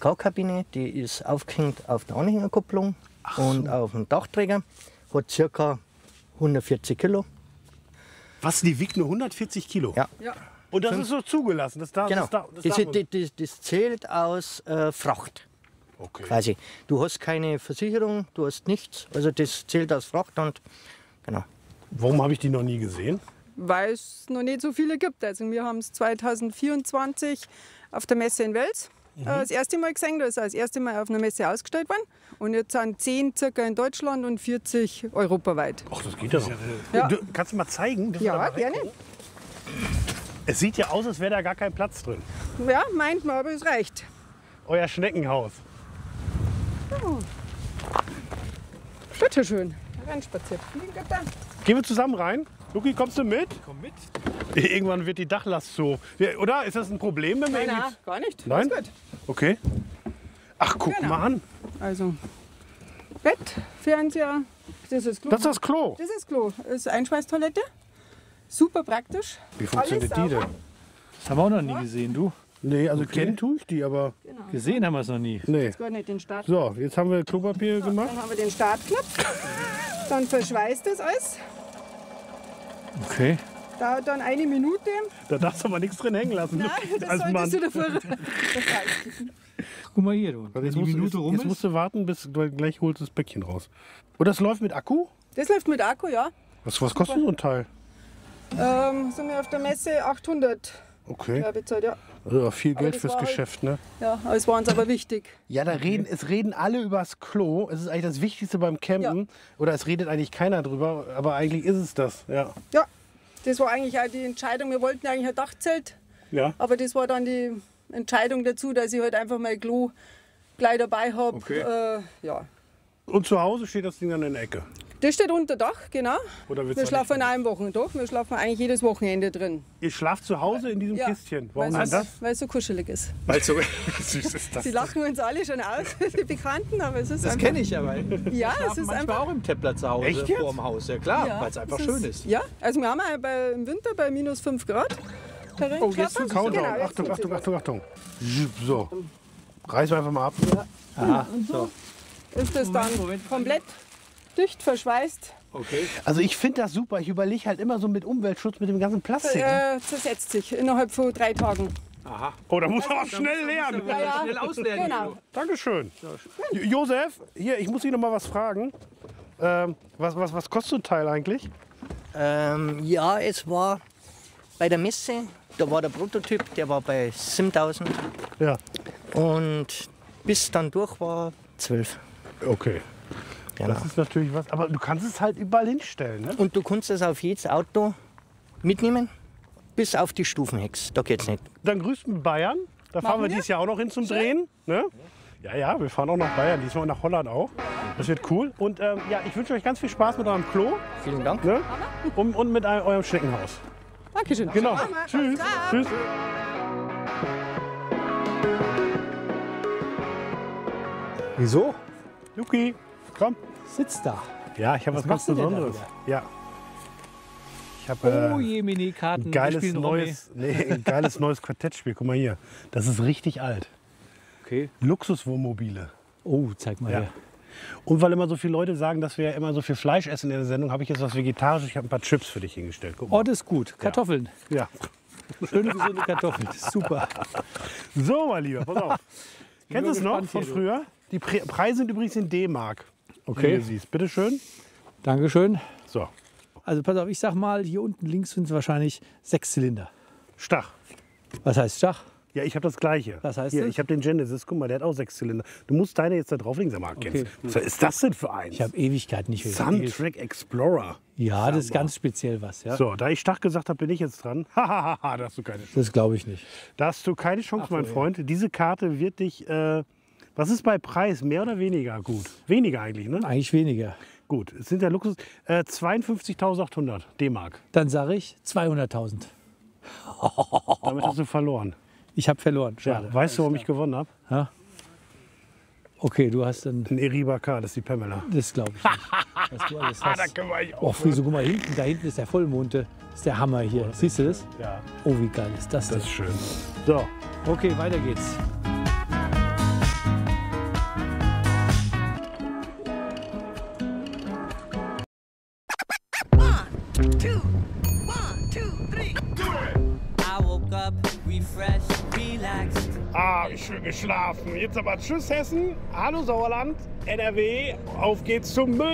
SK-Kabine, die ist aufgehängt auf der Anhängerkupplung und auf dem Dachträger. Hat ca. 140 Kilo. Was, die wiegt nur 140 Kilo? Ja. Und das ist so zugelassen? Genau. darf man- Das zählt aus Fracht. Okay. Quasi. Du hast keine Versicherung, du hast nichts. Also das zählt aus Fracht und genau. Warum habe ich die noch nie gesehen? Weil es noch nicht so viele gibt. Also wir haben es 2024 auf der Messe in Wels das erste Mal gesehen. Da ist das erste Mal auf einer Messe ausgestellt worden. Und jetzt sind 10 circa in Deutschland und 40 europaweit. Ach, das geht ja noch. Ja. Kannst du mal zeigen? Dürfen wir da Ja, mal gerne. reingucken? Es sieht ja aus, als wäre da gar kein Platz drin. Ja, meint man, aber es reicht. Euer Schneckenhaus. Bitte schön. Reinspaziert. Gehen wir zusammen rein? Luki, kommst du mit? Komm mit. Irgendwann wird die Dachlast so. Oder? Ist das ein Problem, wenn wir Nein, irgendwie- nein, gar nicht. Nein? Alles gut. Okay. Ach, guck Genau. mal an. Also Bett, Fernseher, das ist Klo. Das ist das Klo. Das ist Klo. Das ist Einschweißtoilette. Super praktisch. Wie funktioniert Alles die sauber. denn? Das haben wir auch noch nie gesehen, du. Nee, also Okay. kennen tue ich die, aber Gesehen haben wir es noch nie. nee. Jetzt gar nicht den Start. So, jetzt haben wir Klopapier gemacht. Dann haben wir den Startknopf. Dann verschweißt das alles. Okay. Dauert dann 1 Minute. Da darfst du aber nichts drin hängen lassen. Nein, das als Mann. solltest du davor. Guck mal hier, du. Also Wenn jetzt, die musst, Minute rum jetzt ist. musst du warten, bis du gleich holst das Päckchen raus. Und das läuft mit Akku? Das läuft mit Akku, ja. Was kostet so ein Teil? Sind wir auf der Messe 800 Okay. bezahlt, ja. Also viel Geld das fürs war halt- Geschäft, ne? Ja, aber es war uns aber wichtig. Ja, es reden alle übers Klo. Es ist eigentlich das Wichtigste beim Campen. Oder es redet eigentlich keiner drüber, aber eigentlich ist es das. Ja. Ja, das war eigentlich auch die Entscheidung. Wir wollten eigentlich ein Dachzelt, Ja. aber das war dann die Entscheidung dazu, dass ich halt einfach mein Klo gleich dabei habe. Okay. Ja. Und zu Hause steht das Ding dann in der Ecke. Das steht unter Dach, genau. Oder wird's Wir da schlafen nicht- an einem Wochentag. Wir schlafen eigentlich jedes Wochenende drin. Ihr schlaft zu Hause in diesem Ja, Kistchen. Warum weil denn das? es so kuschelig ist. Weil so, Süß ist das. Sie lachen uns alle schon aus, die Bekannten, aber es ist das einfach... kenne ich aber. Ja, es Schlafen ist manchmal einfach... auch im Templer zu Hause Echt jetzt? vor dem Haus. Ja klar, Ja, weil es einfach es schön ist. Ja, also wir haben auch im Winter bei minus 5 Grad. darin Oh, jetzt geschlafen. Countdown. Genau, jetzt Achtung, tut Achtung, sie Achtung, Achtung. So. Reißen wir einfach mal ab. Aha, so. Ist das dann Moment. komplett dicht verschweißt, Okay. Also ich finde das super. Ich überlege halt immer so mit Umweltschutz, mit dem ganzen Plastik. zersetzt sich innerhalb von 3 Tagen. Aha. Oh, da muss aber schnell lernen. Ja, ja. Schnell auslernen. Genau. Dankeschön. Josef, hier, ich muss Sie noch mal was fragen. Was kostet so ein Teil eigentlich? Ja, es war bei der Messe, da war der Prototyp, der war bei 7.000 Ja. und bis dann durch war 12. Okay. Genau. Das ist natürlich was. Aber du kannst es halt überall hinstellen, ne? Und du kannst es auf jedes Auto mitnehmen, bis auf die Stufenhex. Da geht's nicht. Dann grüßt mit Bayern. Da fahren wir wir. dieses Jahr auch noch hin zum Drehen. Ne? Ja, ja, wir fahren auch nach Bayern, diesmal nach Holland auch. Das wird cool. Und ja, ich wünsche euch ganz viel Spaß mit eurem Klo, Vielen Dank. ne? Und mit eurem Schneckenhaus. Dankeschön. Genau. Tschüss. Tschüss. Wieso? Luki, komm. Sitzt da. Ja, ich habe was ganz machst du denn da Besonderes. wieder? Ja. Ich habe Oh je, Mini-Karten. ein Wir geiles spielen ein geiles neues Quartettspiel. Guck mal hier. Das ist richtig alt. Okay. Luxuswohnmobile. Oh, zeig mal Ja. her. Und weil immer so viele Leute sagen, dass wir ja immer so viel Fleisch essen in der Sendung, habe ich jetzt was Vegetarisches. Ich habe ein paar Chips für dich hingestellt. Guck mal. Oh, das ist gut. Kartoffeln. Ja. Schöne, gesunde Kartoffeln. Das ist super. So, mein Lieber, pass auf. Kennst du es noch gespannt von hier, du. früher? Die Preise sind übrigens in D-Mark. Okay. Wie du siehst. Bitte schön. Dankeschön. So, Also pass auf, ich sag mal, hier unten links sind es wahrscheinlich 6 Zylinder. Stach. Was heißt Schach? Ja, ich habe das Gleiche. Was heißt hier, das? ich habe den Genesis. Guck mal, der hat auch 6 Zylinder. Du musst deine jetzt da drauflegen, sag mal, kennst. Okay. Was ist das denn für eins? Ich habe Ewigkeit nicht gehört. Suntrack Explorer. Ja, das ist ganz speziell was. Ja? So, da ich Stach gesagt habe, bin ich jetzt dran. Hahaha, da hast du keine Chance. Das glaube ich nicht. Da hast du keine Chance, Ach so, mein ja. Freund. Diese Karte wird dich. Was ist bei Preis? Mehr oder weniger gut? Weniger eigentlich, ne? Eigentlich weniger. Gut, es sind ja Luxus. 52.800 D-Mark. Dann sage ich 200.000. Damit hast du verloren. Ich habe verloren. Ja, Schade. weißt du, warum ich gewonnen habe? Ja? Okay, du hast dann. Ein Eriba K, das ist die Pamela. Das glaube ich nicht. Was du alles hast. können wir eigentlich Oh, Friso, guck mal hinten. Da hinten ist der Vollmond. Das ist der Hammer hier. Siehst du das? Ja, Oh, wie geil ist das denn? das ist schön. So, Okay, weiter geht's. 2, 1, 2, 3. I woke up, refreshed, relaxed. Ah, wie schön geschlafen. Jetzt aber tschüss Hessen, hallo Sauerland, NRW, auf geht's zum Müll.